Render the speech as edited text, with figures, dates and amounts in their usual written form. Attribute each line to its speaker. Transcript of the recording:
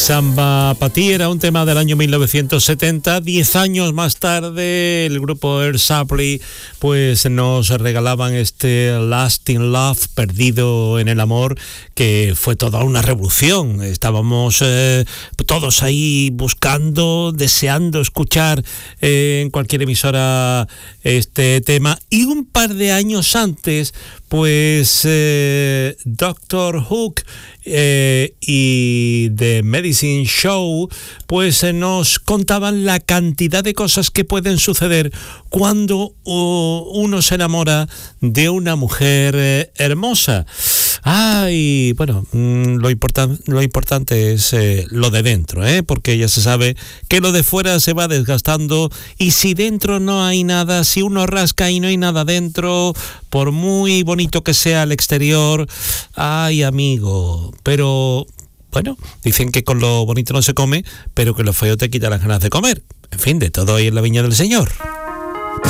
Speaker 1: Samba Pa' Ti era un tema del año 1970. 10 años más tarde, el grupo Air Supply pues nos regalaban este Lost in Love, perdido en el amor, que fue toda una revolución. Estábamos todos ahí buscando, deseando escuchar en cualquier emisora este tema. Y un par de años antes, pues Doctor Hook y The Medicine Show pues nos contaban la cantidad de cosas que pueden suceder cuando uno se enamora de una mujer hermosa. Y bueno, lo importante es lo de dentro, porque ya se sabe que lo de fuera se va desgastando, y si dentro no hay nada, si uno rasca y no hay nada dentro, por muy bonito que sea el exterior, ay amigo, pero bueno, dicen que con lo bonito no se come, pero que lo feo te quita las ganas de comer. En fin, de todo hay en la viña del Señor.